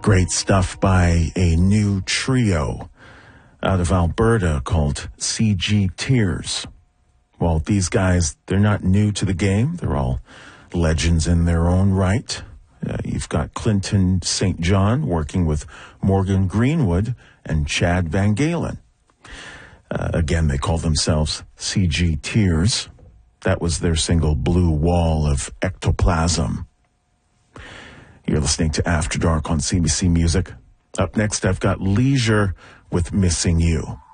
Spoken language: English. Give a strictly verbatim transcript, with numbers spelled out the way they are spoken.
Great stuff by a new trio out of Alberta called C G Tears. Well, these guys, they're not new to the game. They're all legends in their own right. Uh, you've got Clinton Saint John working with Morgan Greenwood and Chad Van Galen. Uh, again, they call themselves C G Tears. That was their single Blue Wall of Ectoplasm. You're listening to After Dark on C B C Music. Up next, I've got Leisure with Missing You.